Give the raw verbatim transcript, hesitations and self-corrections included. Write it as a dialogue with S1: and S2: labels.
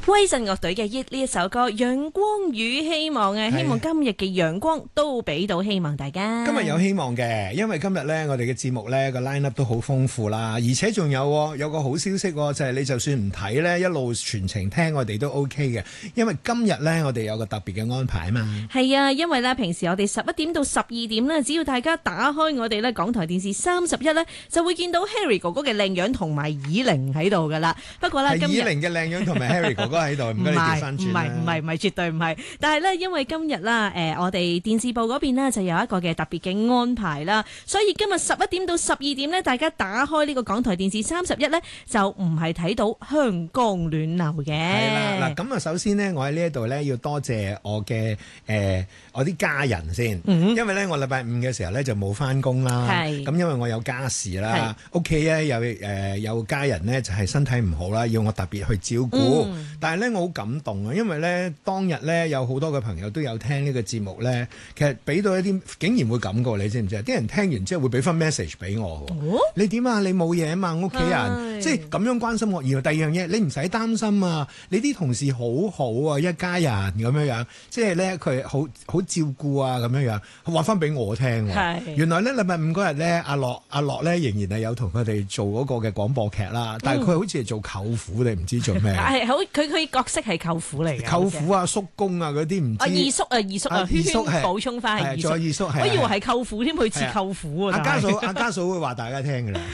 S1: 威震樂隊嘅呢呢一首歌《陽光與希望》啊，希望今日嘅陽光都俾到希望大家。
S2: 今日有希望嘅，因為今日咧我哋嘅節目咧個 line up 都好豐富啦，而且仲有有個好消息，就係你就算唔睇咧，一路全程聽我哋都 OK 嘅，因為今日咧我哋有個特別嘅安排啊嘛。
S1: 係啊，因為咧平時我哋十一點到十二點咧，只要大家打開我哋咧港台電視三十一咧，就會見到 Harry 哥哥嘅靚樣同埋以玲喺度噶啦。不過咧，
S2: 係以玲嘅靚樣同埋 Harry 哥哥喺度，唔該你調翻轉啦。唔係唔係
S1: 唔係，絕對唔係。但係咧，因為今日啦，誒，我哋電視部嗰邊呢，就有一個嘅特別嘅安排啦，所以今日十一點到十二點呢，大家打開呢個港台電視三十一呢，就唔係睇到香江暖流嘅。
S2: 係啦，嗱，咁啊，首先呢，我喺呢一度呢，要多謝我嘅誒、呃、我啲家人先，嗯、因為咧我禮拜五嘅時候咧就冇翻工啦，咁因為我有家事啦，屋企咧有誒、呃、有家人呢，就係身體唔好啦，要我特別去照顧，嗯、但係咧我好感動啊，因為咧當日咧有好多嘅朋友都有聽呢個節目咧，其實俾到一啲竟然會咁過，你知唔知啊？啲人聽完之後會俾翻 message 俾我，哦、你點啊？你冇嘢啊嘛？屋企人即係咁樣關心我。然後第二樣嘢，你唔使擔心啊！你啲同事好好啊，一家人咁樣樣，即係咧佢好好照顧啊咁樣樣，話翻俾我聽。原來咧禮拜五嗰日咧，阿樂阿樂咧仍然係有同佢哋做嗰個嘅廣播劇啦，但係佢好似係做舅父，你唔知做咩？
S1: 係好，佢佢角色係舅父嚟嘅。
S2: 舅父啊、叔公啊嗰啲唔知。啊
S1: 二叔啊二叔啊，圈圈補充翻係二叔。
S2: 仲有二叔係。
S1: 我以為係舅父添，佢似舅父啊。
S2: 阿家嫂阿家嫂會話大家聽㗎啦。